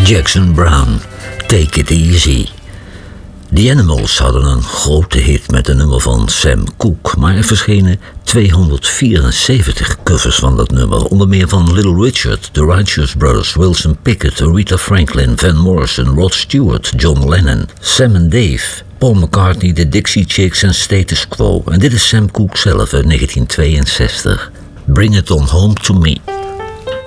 Jackson Browne, Take It Easy. The Animals hadden een grote hit met een nummer van Sam Cooke, maar er verschenen 274 covers van dat nummer, onder meer van Little Richard, The Righteous Brothers, Wilson Pickett, Aretha Franklin, Van Morrison, Rod Stewart, John Lennon, Sam and Dave, Paul McCartney, The Dixie Chicks en Status Quo. En dit is Sam Cooke zelf uit 1962. Bring It On Home To Me.